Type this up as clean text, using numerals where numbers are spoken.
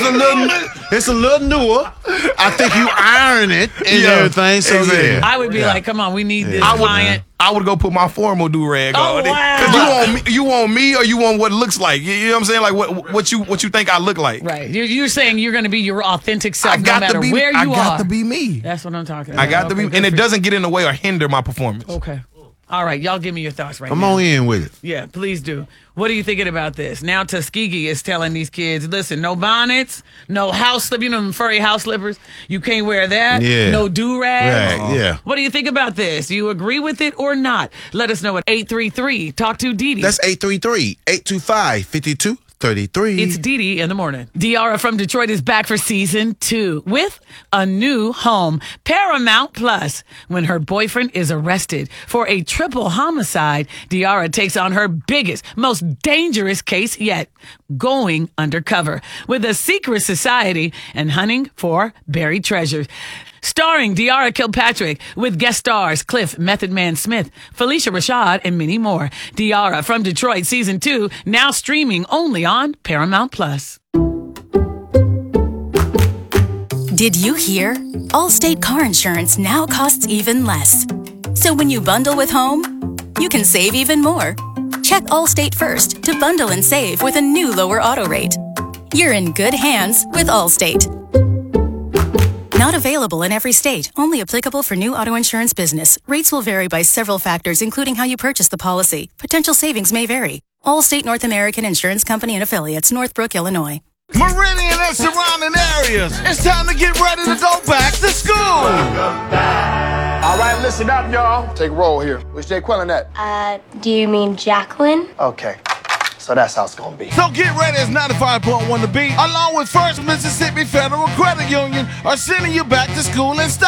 it's a little newer. I think you iron it and everything. So exactly. I would be like, come on, we need this client. I would go put my formal do-rag on. Wow. Because you want me or you want what it looks like. You know what I'm saying? Like what you think I look like. Right. You're saying you're going to be your authentic self no matter where you are. I got to be me. That's what I'm talking about. I got to be, and it doesn't get in the way or hinder my performance. Okay. All right, y'all give me your thoughts right now. Come on in with it. Yeah, please do. What are you thinking about this? Now Tuskegee is telling these kids, listen, no bonnets, no house slip, furry house slippers. You can't wear that. Yeah. No do-rags. Right, yeah. What do you think about this? Do you agree with it or not? Let us know at 833. Talk to Dee Dee. That's 833-825-5233. It's Dee Dee in the morning. Diarra from Detroit is back for season 2 with a new home, Paramount Plus. When her boyfriend is arrested for a triple homicide, Diarra takes on her biggest, most dangerous case yet, going undercover with a secret society and hunting for buried treasures. Starring Diarra Kilpatrick with guest stars Cliff Method Man Smith, Felicia Rashad, and many more. Diarra from Detroit Season 2, now streaming only on Paramount Plus. Did you hear? Allstate car insurance now costs even less. So when you bundle with home, you can save even more. Check Allstate first to bundle and save with a new lower auto rate. You're in good hands with Allstate. Not available in every state. Only applicable for new auto insurance business. Rates will vary by several factors, including how you purchase the policy. Potential savings may vary. Allstate North American Insurance Company and Affiliates, Northbrook, Illinois. Meridian and surrounding areas. It's time to get ready to go back to school. All right, listen up, y'all. Take a roll here. Which Jay Quillen at? Do you mean Jacqueline? Okay. So that's how it's gonna be. So get ready, it's 95.1 The Beat, along with First Mississippi Federal Credit Union, are sending you back to school and stuff.